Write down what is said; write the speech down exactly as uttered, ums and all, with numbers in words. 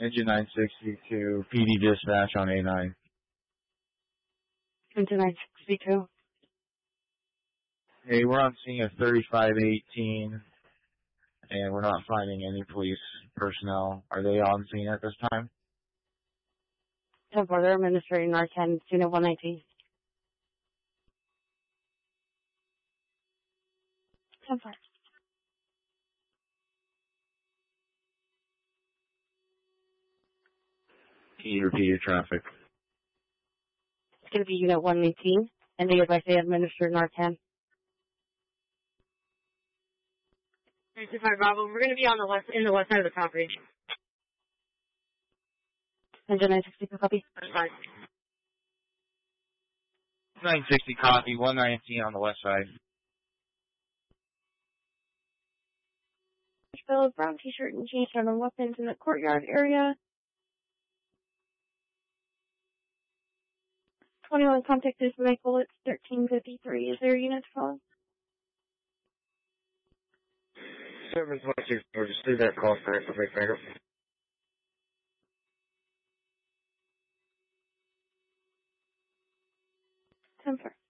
Engine nine sixty-two, P D dispatch on A nine. Engine nine sixty-two. Hey, we're on scene at thirty-five eighteen, and we're not finding any police personnel. Are they on scene at this time? ten four, they're administering Narcan, scene at one nineteen. ten four. Can you repeat your traffic? It's going to be unit one eighteen, and they advise they administer Narcan. ninety-five Bravo, we're going to be on the west, in the west side of the property. Engine nine sixty-two, copy. That's fine. nine sixty copy, one nineteen on the west side. Fellow brown t-shirt and jeans on weapons in the courtyard area. twenty-one contact is Michael, it's thirteen fifty-three. Is there a unit to follow? seven twenty-six, or just leave that call sign for Big Finger. ten four.